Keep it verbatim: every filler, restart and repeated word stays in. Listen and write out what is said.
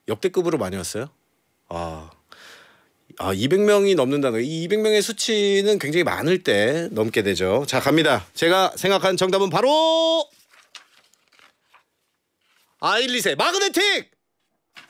역대급으로 많이 왔어요. 아, 아 이백 명이 넘는다는 이 이백 명의 수치는 굉장히 많을 때 넘게 되죠. 자 갑니다. 제가 생각한 정답은 바로 아일리세 마그네틱.